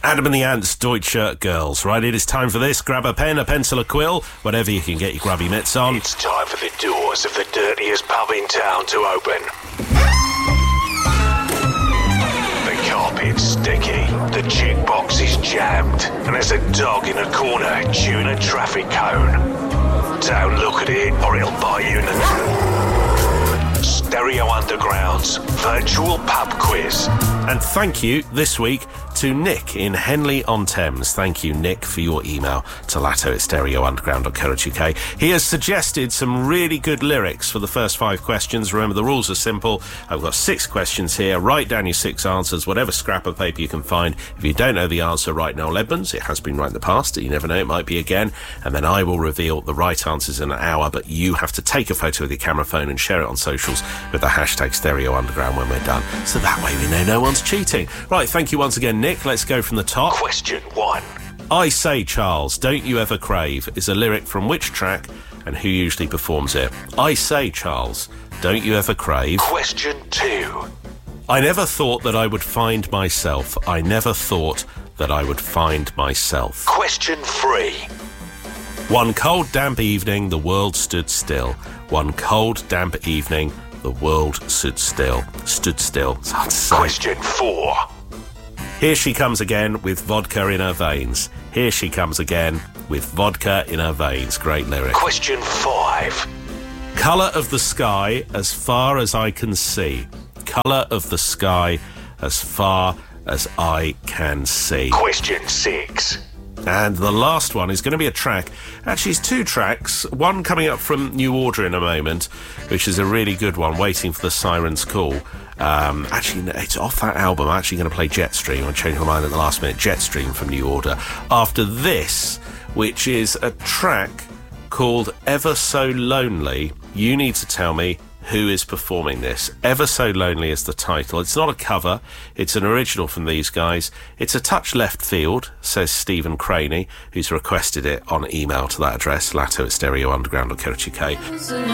Adam and the Ants, Deutsche Girls. Right, it is time for this. Grab a pen, a pencil, a quill, whatever you can get your grubby mitts on. It's time for the doors of the dirtiest pub in town to open. The carpet's sticky, the jig box is jammed, and there's a dog in a corner chewing a traffic cone. Don't look at it or it'll bite you in the... Stereo Underground's virtual pub quiz. And thank you this week to Nick in Henley-on-Thames. Thank you, Nick, for your email to latto@stereounderground.co.uk. He has suggested some really good lyrics for the first 5 questions. Remember, the rules are simple. I've got 6 questions here. Write down your 6 answers, whatever scrap of paper you can find. If you don't know the answer, write Noel Edmonds. It has been right in the past. You never know, it might be again. And then I will reveal the right answers in an hour, but you have to take a photo with your camera phone and share it on socials with the hashtag Stereo Underground when we're done. So that way we know no one's cheating. Right, thank you once again, Nick. Let's go from the top. Question 1. I Say Charles, Don't You Ever Crave is a lyric from which track and who usually performs it? I Say Charles, Don't You Ever Crave. Question 2. I never thought that I would find myself. I never thought that I would find myself. Question 3. One cold, damp evening, the world stood still. One cold, damp evening, the world stood still. Stood still. It's hard to say. Question 4. Here she comes again with vodka in her veins. Here she comes again with vodka in her veins. Great lyric. Question 5. Colour of the sky as far as I can see. Colour of the sky as far as I can see. Question 6. And the last one is going to be a track. Actually, it's 2 tracks. One coming up from New Order in a moment, which is a really good one, Waiting for the Siren's Call. Actually, it's off that album. I'm actually going to play Jetstream. I changed my mind at the last minute. Jetstream from New Order. After this, which is a track called Ever So Lonely, you need to tell me who is performing this. Ever So Lonely is the title. It's not a cover. It's an original from these guys. It's a touch left field, says Stephen Craney, who's requested it on email to that address, latto@stereounderground.co.uk.